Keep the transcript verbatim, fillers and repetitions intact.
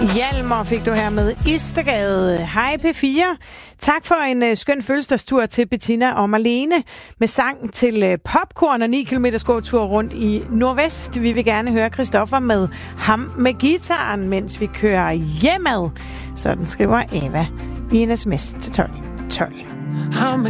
Hjalmar fik du her med Istergade. Hej P fire. Tak for en uh, skøn fødselsdagstur til Bettina og Marlene med sang til uh, popcorn og ni kilometer gåtur rundt i Nordvest. Vi vil gerne høre Christoffer med ham med gitaren, mens vi kører hjemad. Sådan skriver Eva i en sms til tolv tolv. Ham med